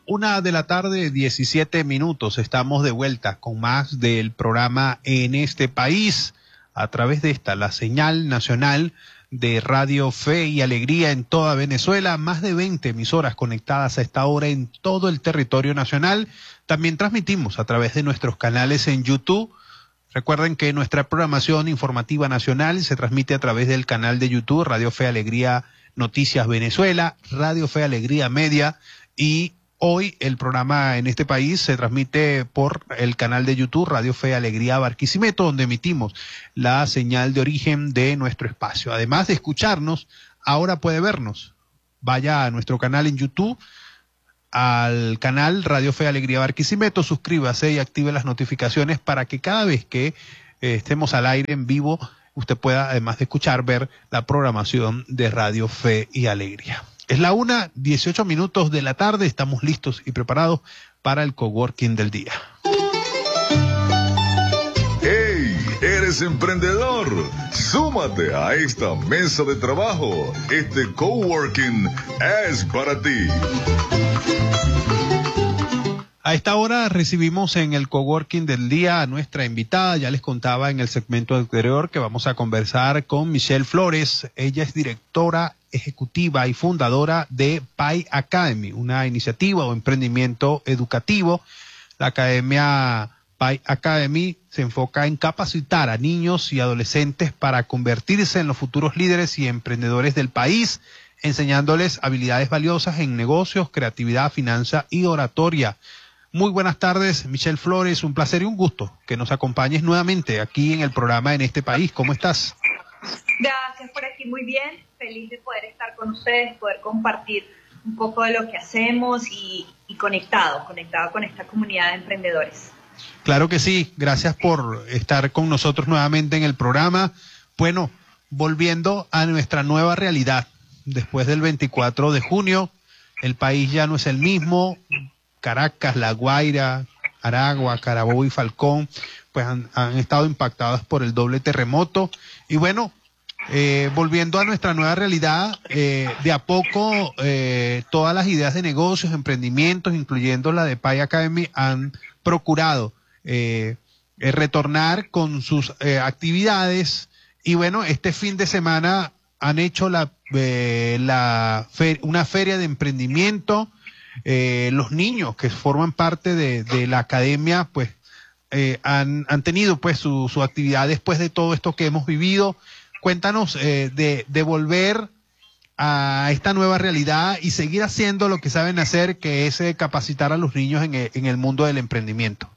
1:17 p.m. Estamos de vuelta con más del programa En este País a través de la señal nacional de Radio Fe y Alegría en toda Venezuela. Más de 20 emisoras conectadas a esta hora en todo el territorio nacional. También transmitimos a través de nuestros canales en YouTube. Recuerden que nuestra programación informativa nacional se transmite a través del canal de YouTube Radio Fe Alegría Noticias Venezuela, Radio Fe Alegría Media, y hoy el programa En este País se transmite por el canal de YouTube Radio Fe Alegría Barquisimeto, donde emitimos la señal de origen de nuestro espacio. Además de escucharnos, ahora puede vernos. Vaya a nuestro canal en YouTube, al canal Radio Fe Alegría Barquisimeto, suscríbase y active las notificaciones para que cada vez que estemos al aire en vivo, usted pueda, además de escuchar, ver la programación de Radio Fe y Alegría. Es la 1:18 de la tarde, estamos listos y preparados para el coworking del día. ¡Hey! ¿Eres emprendedor? Súmate a esta mesa de trabajo. Este coworking es para ti. A esta hora recibimos en el coworking del día a nuestra invitada. Ya les contaba en el segmento anterior que vamos a conversar con Michelle Flores. Ella es directora ejecutiva y fundadora de Pi Academy, una iniciativa o emprendimiento educativo. La Academia Pi Academy se enfoca en capacitar a niños y adolescentes para convertirse en los futuros líderes y emprendedores del país, enseñándoles habilidades valiosas en negocios, creatividad, finanza y oratoria. Muy buenas tardes, Michelle Flores, un placer y un gusto que nos acompañes nuevamente aquí en el programa En este País. ¿Cómo estás? Gracias por aquí, muy bien, feliz de poder estar con ustedes, poder compartir un poco de lo que hacemos y conectado con esta comunidad de emprendedores. Claro que sí, gracias por estar con nosotros nuevamente en el programa. Bueno, volviendo a nuestra nueva realidad, después del 24 de junio, el país ya no es el mismo. Caracas, La Guaira, Aragua, Carabobo y Falcón, pues han estado impactadas por el doble terremoto. Y bueno, volviendo a nuestra nueva realidad, de a poco todas las ideas de negocios, emprendimientos, incluyendo la de Pi Academy, han procurado retornar con sus actividades. Y bueno, este fin de semana han hecho una feria de emprendimiento. Los niños que forman parte de la academia pues han tenido pues su actividad después de todo esto que hemos vivido. Cuéntanos de volver a esta nueva realidad y seguir haciendo lo que saben hacer, que es capacitar a los niños en el mundo del emprendimiento.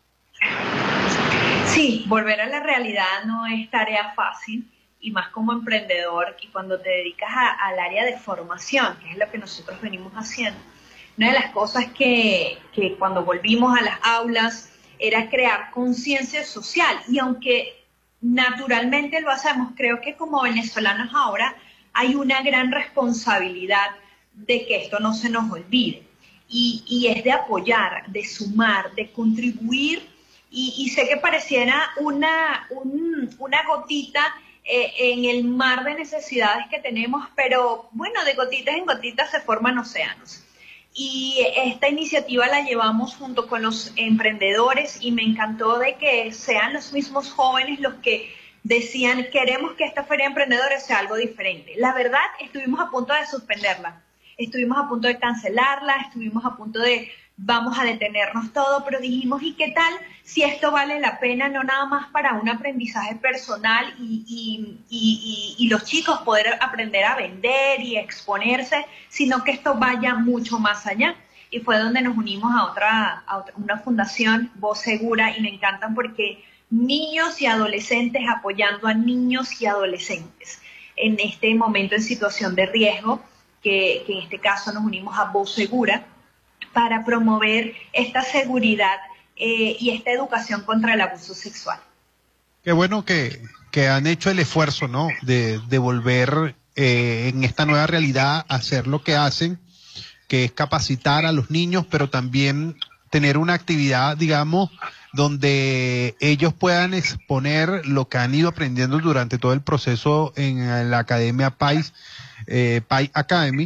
Sí, volver a la realidad no es tarea fácil, y más como emprendedor, y cuando te dedicas al área de formación, que es lo que nosotros venimos haciendo. Una de las cosas que cuando volvimos a las aulas era crear conciencia social, y aunque naturalmente lo hacemos, creo que como venezolanos ahora hay una gran responsabilidad de que esto no se nos olvide, y es de apoyar, de sumar, de contribuir, y sé que pareciera una gotita en el mar de necesidades que tenemos, pero bueno, de gotitas en gotitas se forman océanos. Y esta iniciativa la llevamos junto con los emprendedores, y me encantó de que sean los mismos jóvenes los que decían: queremos que esta feria de emprendedores sea algo diferente. La verdad, estuvimos a punto de suspenderla, estuvimos a punto de cancelarla, estuvimos a punto de vamos a detenernos todo, pero dijimos: ¿y qué tal si esto vale la pena, no nada más para un aprendizaje personal y los chicos poder aprender a vender y exponerse, sino que esto vaya mucho más allá? Y fue donde nos unimos a una fundación, Voz Segura, y me encantan porque niños y adolescentes apoyando a niños y adolescentes en este momento en situación de riesgo, que en este caso nos unimos a Voz Segura para promover esta seguridad y esta educación contra el abuso sexual. Qué bueno que han hecho el esfuerzo, ¿no?, de volver en esta nueva realidad a hacer lo que hacen, que es capacitar a los niños, pero también tener una actividad, digamos, donde ellos puedan exponer lo que han ido aprendiendo durante todo el proceso en la Academia Pi Academy.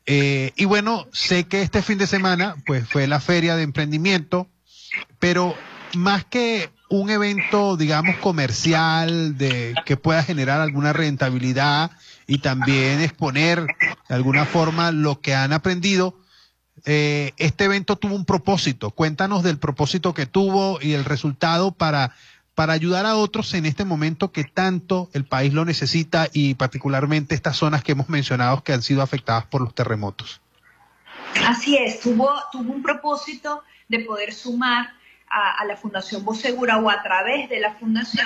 Y bueno, sé que este fin de semana pues fue la feria de emprendimiento, pero más que un evento, digamos, comercial de que pueda generar alguna rentabilidad y también exponer de alguna forma lo que han aprendido, este evento tuvo un propósito. Cuéntanos del propósito que tuvo y el resultado para ayudar a otros en este momento que tanto el país lo necesita y particularmente estas zonas que hemos mencionado que han sido afectadas por los terremotos. Así es, tuvo un propósito de poder sumar a la Fundación Voz Segura o a través de la Fundación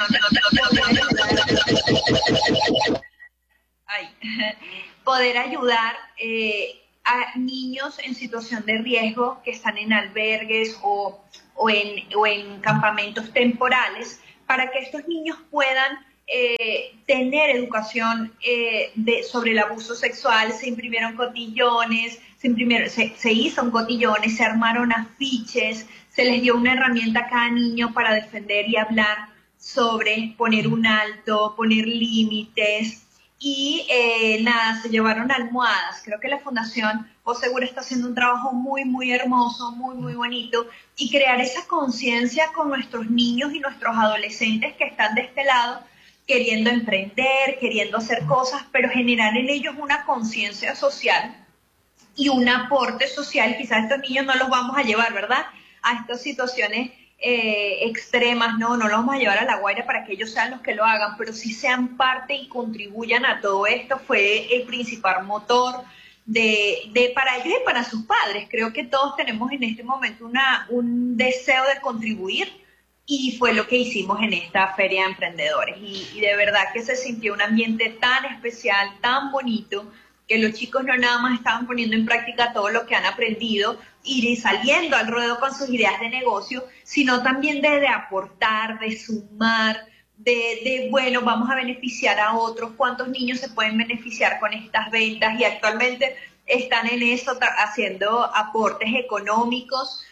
poder ayudar a niños en situación de riesgo que están en albergues o en campamentos temporales para que estos niños puedan tener educación sobre el abuso sexual. Se imprimieron cotillones, se hizo cotillones, se armaron afiches, se les dio una herramienta a cada niño para defender y hablar sobre poner un alto, poner límites y nada, se llevaron almohadas. Creo que la Fundación Voz Segura está haciendo un trabajo muy, muy hermoso, muy, muy bonito y crear esa conciencia con nuestros niños y nuestros adolescentes que están de este lado queriendo emprender, queriendo hacer cosas, pero generar en ellos una conciencia social y un aporte social. Quizás estos niños no los vamos a llevar, ¿verdad?, a estas situaciones extremas, no los vamos a llevar a La Guaira para que ellos sean los que lo hagan, pero sí sean parte y contribuyan a todo esto. Fue el principal motor para ellos y para sus padres. Creo que todos tenemos en este momento un deseo de contribuir y fue lo que hicimos en esta Feria de Emprendedores y de verdad que se sintió un ambiente tan especial, tan bonito, que los chicos no nada más estaban poniendo en práctica todo lo que han aprendido y saliendo al ruedo con sus ideas de negocio, sino también de aportar, de sumar, bueno, vamos a beneficiar a otros, cuántos niños se pueden beneficiar con estas ventas y actualmente están en eso haciendo aportes económicos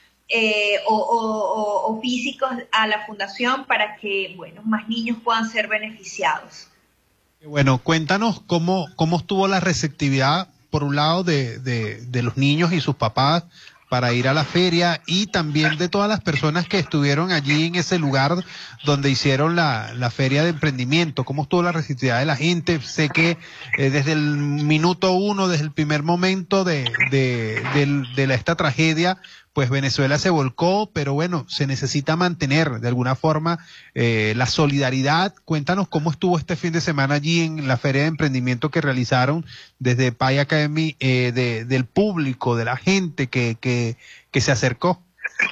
o físicos a la fundación para que, bueno, más niños puedan ser beneficiados. Bueno, cuéntanos cómo estuvo la receptividad, por un lado, de los niños y sus papás para ir a la feria y también de todas las personas que estuvieron allí en ese lugar donde hicieron la feria de emprendimiento. ¿Cómo estuvo la receptividad de la gente? Sé que desde el minuto uno, desde el primer momento de esta tragedia, pues Venezuela se volcó, pero bueno, se necesita mantener de alguna forma la solidaridad. Cuéntanos cómo estuvo este fin de semana allí en la feria de emprendimiento que realizaron desde Pi Academy, del público, de la gente que se acercó.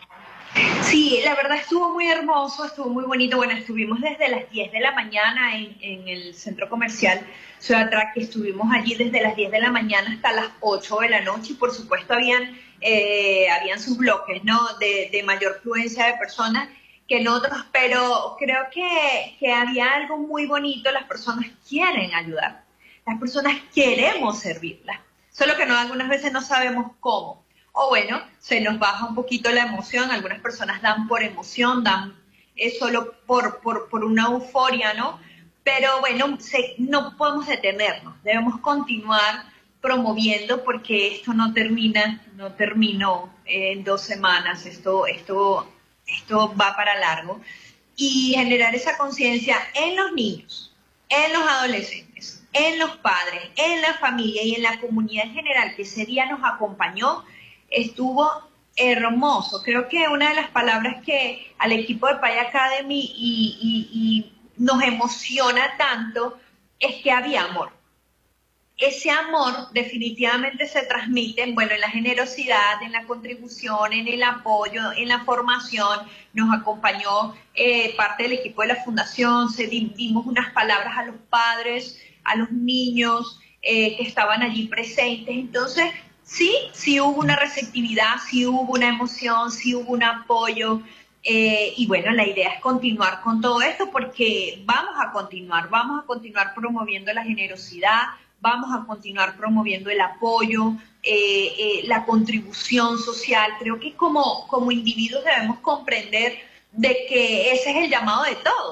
Sí, la verdad estuvo muy hermoso, estuvo muy bonito. Bueno, estuvimos desde las 10 de la mañana en el centro comercial Ciudad Track, estuvimos allí desde las 10 de la mañana hasta las 8 de la noche y por supuesto habían sus bloques, ¿no?, de mayor fluencia de personas que en otros, pero creo que había algo muy bonito. Las personas quieren ayudar, las personas queremos servirlas, solo que algunas veces no sabemos cómo. O bueno, se nos baja un poquito la emoción, algunas personas dan por emoción, dan solo por una euforia, ¿no? Pero bueno, no podemos detenernos, debemos continuar promoviendo porque esto no terminó en 2 semanas, esto va para largo. Y generar esa conciencia en los niños, en los adolescentes, en los padres, en la familia y en la comunidad en general que ese día nos acompañó, estuvo hermoso. Creo que una de las palabras que al equipo de Pi Academy y nos emociona tanto es que había amor. Ese amor definitivamente se transmite, bueno, en la generosidad, en la contribución, en el apoyo, en la formación. Nos acompañó parte del equipo de la fundación, dimos unas palabras a los padres, a los niños que estaban allí presentes. Entonces, sí hubo una receptividad, sí hubo una emoción, sí hubo un apoyo. Y bueno, la idea es continuar con todo esto porque vamos a continuar promoviendo la generosidad, vamos a continuar promoviendo el apoyo, la contribución social. Creo que como individuos debemos comprender de que ese es el llamado de todos,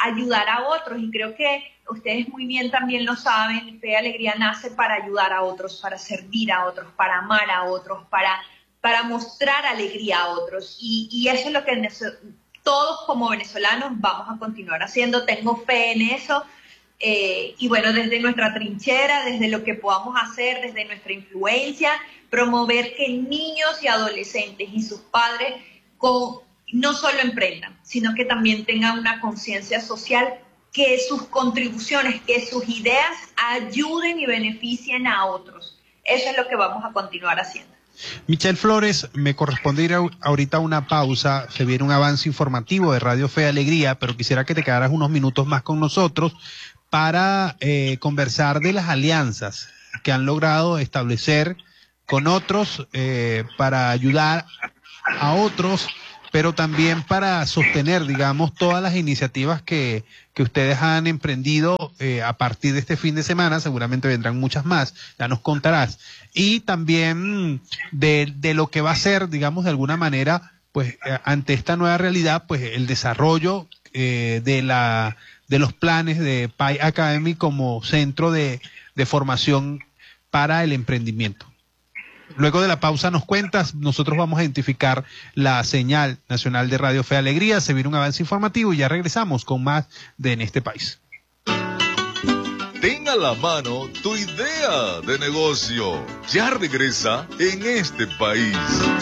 ayudar a otros, y creo que ustedes muy bien también lo saben, Fe y Alegría nace para ayudar a otros, para servir a otros, para amar a otros, para mostrar alegría a otros, y eso es lo que todos como venezolanos vamos a continuar haciendo. Tengo fe en eso, y bueno, desde nuestra trinchera, desde lo que podamos hacer, desde nuestra influencia, promover que niños y adolescentes y sus padres no solo emprendan, sino que también tengan una conciencia social, que sus contribuciones, que sus ideas ayuden y beneficien a otros. Eso es lo que vamos a continuar haciendo. Michelle Flores, me corresponde ir ahorita a una pausa. Se viene un avance informativo de Radio Fe y Alegría, pero quisiera que te quedaras unos minutos más con nosotros para conversar de las alianzas que han logrado establecer con otros para ayudar a otros, pero también para sostener, digamos, todas las iniciativas que ustedes han emprendido a partir de este fin de semana. Seguramente vendrán muchas más, ya nos contarás. Y también de lo que va a ser, digamos, de alguna manera, pues ante esta nueva realidad, pues el desarrollo de los planes de PAI Academy como centro de formación para el emprendimiento. Luego de la pausa nos cuentas, nosotros vamos a identificar la señal nacional de Radio Fe y Alegría, se viene un avance informativo y ya regresamos con más de En este país. Ten a la mano tu idea de negocio. Ya regresa En este país.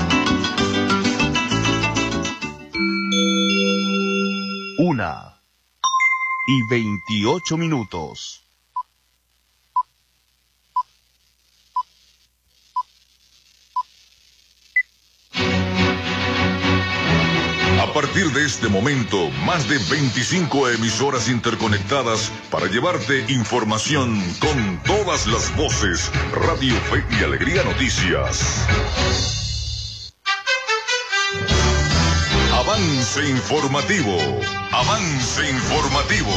Una y 28 minutos. A partir de este momento, más de 25 emisoras interconectadas para llevarte información con todas las voces. Radio Fe y Alegría Noticias. Avance informativo. Avance informativo.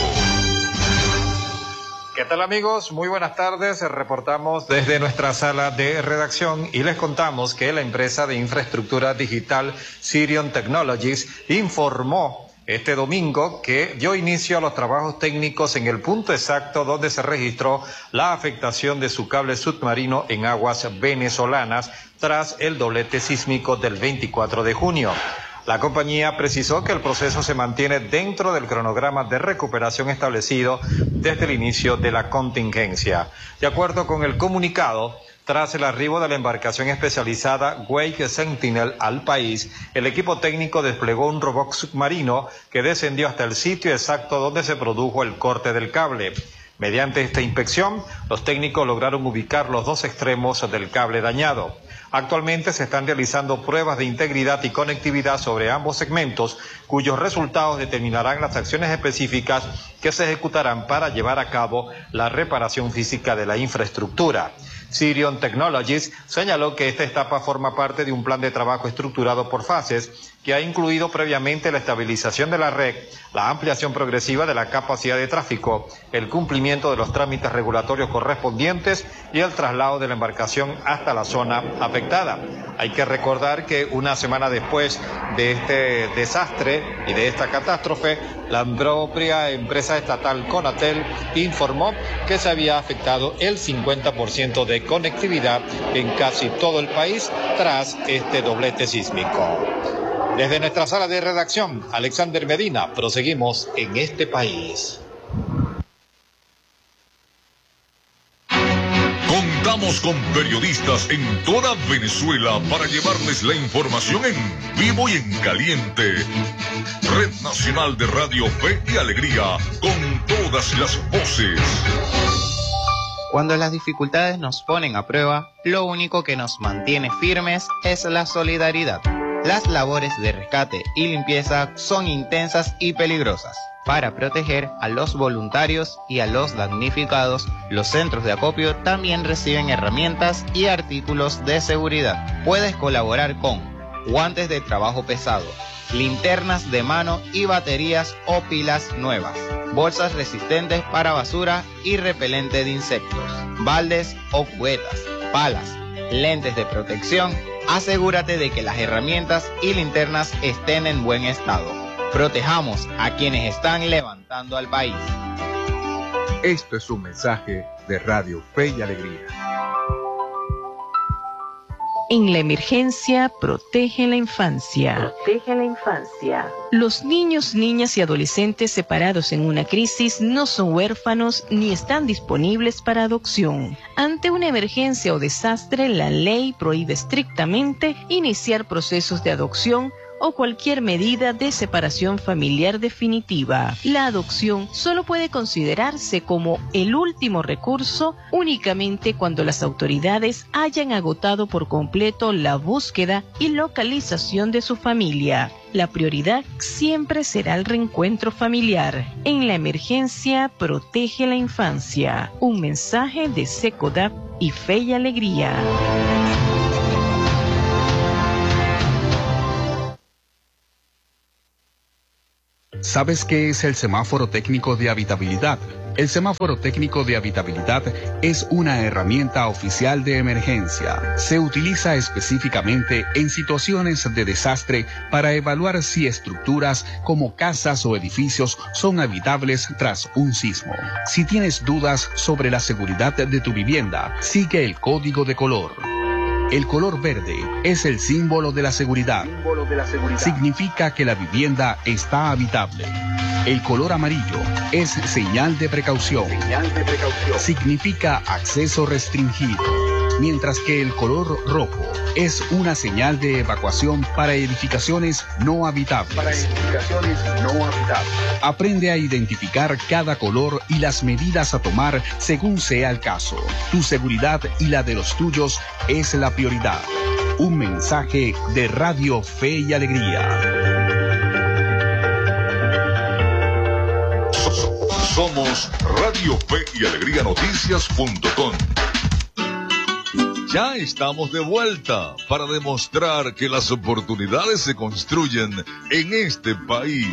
¿Qué tal, amigos? Muy buenas tardes. Reportamos desde nuestra sala de redacción y les contamos que la empresa de infraestructura digital Sirion Technologies informó este domingo que dio inicio a los trabajos técnicos en el punto exacto donde se registró la afectación de su cable submarino en aguas venezolanas tras el doblete sísmico del 24 de junio. La compañía precisó que el proceso se mantiene dentro del cronograma de recuperación establecido desde el inicio de la contingencia. De acuerdo con el comunicado, tras el arribo de la embarcación especializada Wake Sentinel al país, el equipo técnico desplegó un robot submarino que descendió hasta el sitio exacto donde se produjo el corte del cable. Mediante esta inspección, los técnicos lograron ubicar los dos extremos del cable dañado. Actualmente se están realizando pruebas de integridad y conectividad sobre ambos segmentos, cuyos resultados determinarán las acciones específicas que se ejecutarán para llevar a cabo la reparación física de la infraestructura. Sirion Technologies señaló que esta etapa forma parte de un plan de trabajo estructurado por fases que ha incluido previamente la estabilización de la red, la ampliación progresiva de la capacidad de tráfico, el cumplimiento de los trámites regulatorios correspondientes y el traslado de la embarcación hasta la zona afectada. Hay que recordar que una semana después de este desastre y de esta catástrofe, la propia empresa estatal Conatel informó que se había afectado el 50% de conectividad en casi todo el país tras este doblete sísmico. Desde nuestra sala de redacción, Alexander Medina, proseguimos En este país. Contamos con periodistas en toda Venezuela para llevarles la información en vivo y en caliente. Red Nacional de Radio Fe y Alegría, con todas las voces. Cuando las dificultades nos ponen a prueba, lo único que nos mantiene firmes es la solidaridad. Las labores de rescate y limpieza son intensas y peligrosas. Para proteger a los voluntarios y a los damnificados, los centros de acopio también reciben herramientas y artículos de seguridad. Puedes colaborar con guantes de trabajo pesado, linternas de mano y baterías o pilas nuevas, bolsas resistentes para basura y repelente de insectos, baldes o cubetas, palas, lentes de protección. Asegúrate de que las herramientas y linternas estén en buen estado. Protejamos a quienes están levantando al país. Esto es un mensaje de Radio Fe y Alegría. En la emergencia, protege la infancia. Protege la infancia. Los niños, niñas y adolescentes separados en una crisis no son huérfanos ni están disponibles para adopción. Ante una emergencia o desastre, la ley prohíbe estrictamente iniciar procesos de adopción o cualquier medida de separación familiar definitiva. La adopción solo puede considerarse como el último recurso únicamente cuando las autoridades hayan agotado por completo la búsqueda y localización de su familia. La prioridad siempre será el reencuentro familiar. En la emergencia, protege la infancia. Un mensaje de SECODAP y Fe y Alegría. ¿Sabes qué es el semáforo técnico de habitabilidad? El semáforo técnico de habitabilidad es una herramienta oficial de emergencia. Se utiliza específicamente en situaciones de desastre para evaluar si estructuras como casas o edificios son habitables tras un sismo. Si tienes dudas sobre la seguridad de tu vivienda, sigue el código de color. El color verde es el símbolo de la seguridad. Significa que la vivienda está habitable. El color amarillo es señal de precaución. Significa acceso restringido. Mientras que el color rojo es una señal de evacuación para edificaciones no habitables. Aprende a identificar cada color y las medidas a tomar según sea el caso. Tu seguridad y la de los tuyos es la prioridad. Un mensaje de Radio Fe y Alegría. Somos Radio Fe y Alegría Noticias.com. Ya estamos de vuelta para demostrar que las oportunidades se construyen en este país.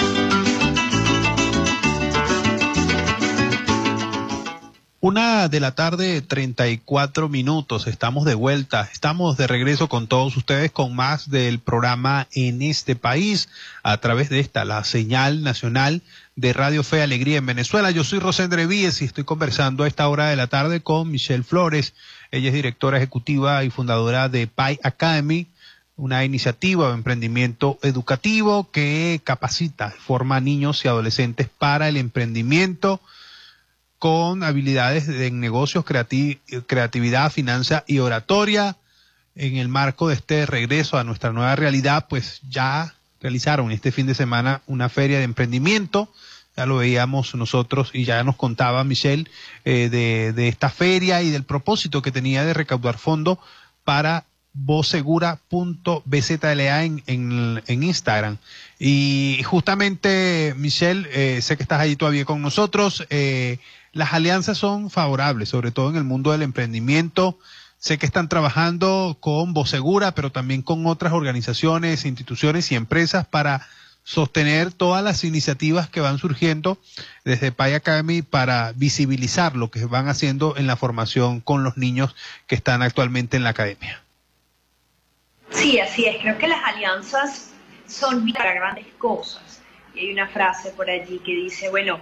Una de la tarde, 34 minutos. Estamos de vuelta. Estamos de regreso con todos ustedes con más del programa En este país a través de la señal nacional de Radio Fe y Alegría en Venezuela. Yo soy Rosendre Víez y estoy conversando a esta hora de la tarde con Michelle Flores. Ella es directora ejecutiva y fundadora de Pi Academy, una iniciativa de emprendimiento educativo que capacita, forma a niños y adolescentes para el emprendimiento con habilidades en negocios, creatividad, finanzas y oratoria. En el marco de este regreso a nuestra nueva realidad, pues ya realizaron este fin de semana una feria de emprendimiento. Ya lo veíamos nosotros y ya nos contaba Michelle de esta feria y del propósito que tenía de recaudar fondos para vozsegura.bzla en Instagram. Y justamente, Michelle, sé que estás allí todavía con nosotros. Las alianzas son favorables, sobre todo en el mundo del emprendimiento. Sé que están trabajando con Voz Segura, pero también con otras organizaciones, instituciones y empresas para sostener todas las iniciativas que van surgiendo desde Pi Academy para visibilizar lo que van haciendo en la formación con los niños que están actualmente en la academia. Sí, así es. Creo que las alianzas son para grandes cosas. Y hay una frase por allí que dice, bueno,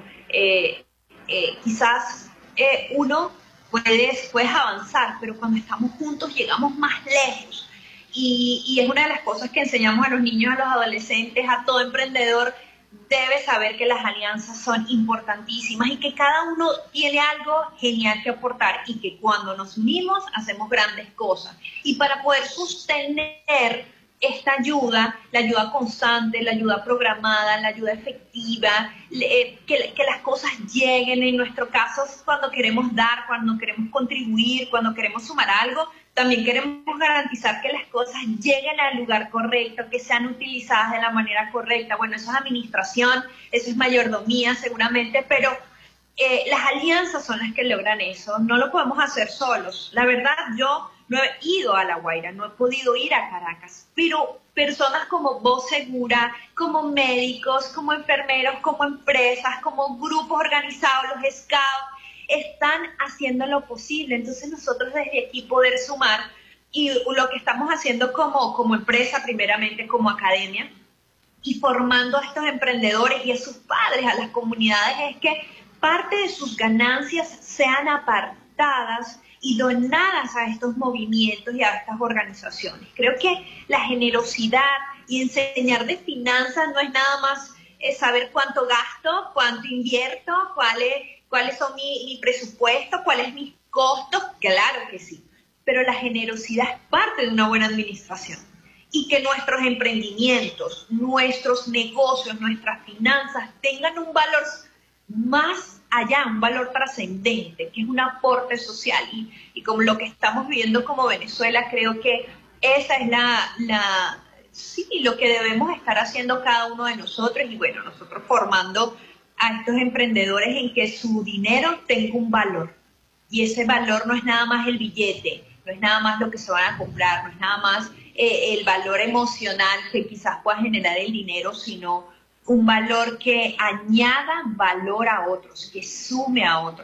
quizás uno puedes avanzar, pero cuando estamos juntos llegamos más lejos. Y es una de las cosas que enseñamos a los niños, a los adolescentes, a todo emprendedor. Debe saber que las alianzas son importantísimas y que cada uno tiene algo genial que aportar y que cuando nos unimos hacemos grandes cosas. Y para poder sostener esta ayuda, la ayuda constante, la ayuda programada, la ayuda efectiva, que las cosas lleguen, en nuestro caso cuando queremos dar, cuando queremos contribuir, cuando queremos sumar algo, también queremos garantizar que las cosas lleguen al lugar correcto, que sean utilizadas de la manera correcta. Bueno, eso es administración, eso es mayordomía seguramente, pero las alianzas son las que logran eso. No lo podemos hacer solos. La verdad, yo no he ido a La Guaira, no he podido ir a Caracas, pero personas como Voz Segura, como médicos, como enfermeros, como empresas, como grupos organizados, los scouts, están haciendo lo posible. Entonces nosotros desde aquí poder sumar y lo que estamos haciendo como empresa, primeramente como academia, y formando a estos emprendedores y a sus padres, a las comunidades, es que parte de sus ganancias sean apartadas y donadas a estos movimientos y a estas organizaciones. Creo que la generosidad y enseñar de finanzas no es nada más saber cuánto gasto, cuánto invierto, cuáles son mi presupuesto, cuáles mis costos, claro que sí, pero la generosidad es parte de una buena administración. Y que nuestros emprendimientos, nuestros negocios, nuestras finanzas tengan un valor más allá, un valor trascendente, que es un aporte social. Y como lo que estamos viviendo como Venezuela, creo que esa es lo que debemos estar haciendo cada uno de nosotros. Y bueno, nosotros formando a estos emprendedores en que su dinero tenga un valor. Y ese valor no es nada más el billete, no es nada más lo que se van a comprar, no es nada más el valor emocional que quizás pueda generar el dinero, sino un valor que añada valor a otros, que sume a otros.